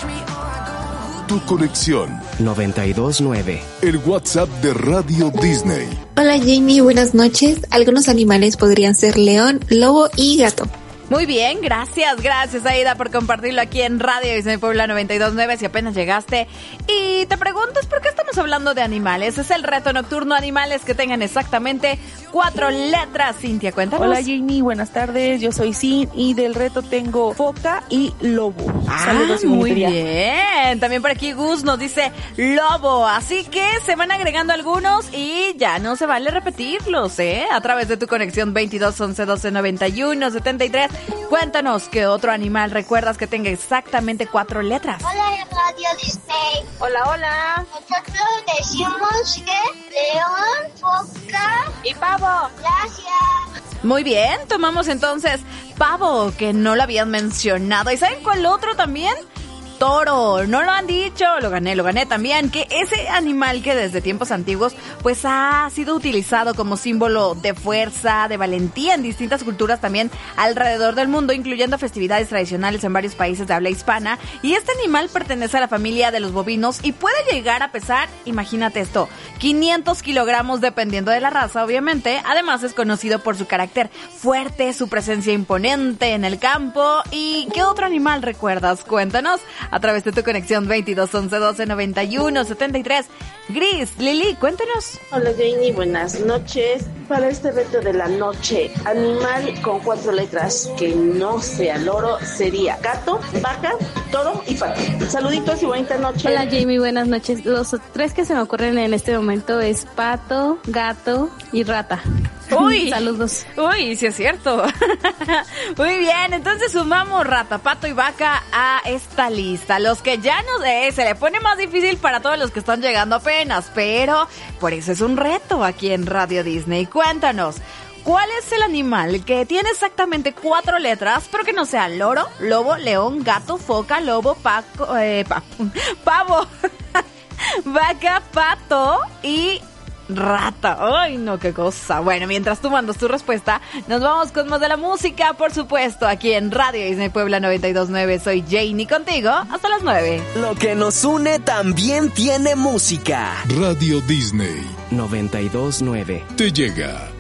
Tu conexión 92.9. El WhatsApp de Radio Disney. Hola Jamie, buenas noches. Algunos animales podrían ser león, lobo y gato. Muy bien, gracias Aida por compartirlo aquí en Radio Disney Puebla 92.9 si apenas llegaste y te preguntas por qué estamos hablando de animales. Es el reto nocturno, animales que tengan exactamente 4 letras. Cintia, cuéntanos. Hola Jamie, buenas tardes, yo soy Sin y del reto tengo foca y lobo. Saludos y muy bien. También por aquí Gus nos dice lobo, así que se van agregando algunos y ya no se vale repetirlos, a través de tu conexión 22 11 12 91 73. Cuéntanos qué otro animal recuerdas que tenga exactamente 4 letras. Hola Radio Disney. Hola. Nosotros decimos que león, foca y pavo. Gracias. Muy bien, tomamos entonces pavo, que no lo habían mencionado. ¿Y saben cuál otro también? Toro, no lo han dicho, lo gané también, que ese animal que desde tiempos antiguos pues ha sido utilizado como símbolo de fuerza, de valentía en distintas culturas también alrededor del mundo, incluyendo festividades tradicionales en varios países de habla hispana, y este animal pertenece a la familia de los bovinos y puede llegar a pesar, imagínate esto, 500 kilogramos dependiendo de la raza, obviamente. Además es conocido por su carácter fuerte, su presencia imponente en el campo. ¿Y qué otro animal recuerdas? Cuéntanos a través de tu conexión 22 11 12 91 73. Gris, Lili, cuéntanos. Hola Janie, buenas noches. Para este reto de la noche, animal con 4 letras que no sea loro sería gato, vaca, toro y pato. Saluditos y bonita noche. Hola Jamie, buenas noches. Los 3 que se me ocurren en este momento es pato, gato y rata. Uy, saludos. Uy, sí es cierto. Muy bien, entonces sumamos rata, pato y vaca a esta lista. Los que ya no se le pone más difícil para todos los que están llegando apenas, pero por eso es un reto aquí en Radio Disney. Cuéntanos, ¿cuál es el animal que tiene exactamente 4 letras, pero que no sea loro, lobo, león, gato, foca, lobo, pavo, vaca, pato y rata? Ay, no, qué cosa. Bueno, mientras tú mandas tu respuesta, nos vamos con más de la música, por supuesto, aquí en Radio Disney Puebla 92.9. Soy Janie contigo hasta las 9. Lo que nos une también tiene música. Radio Disney 92.9 te llega.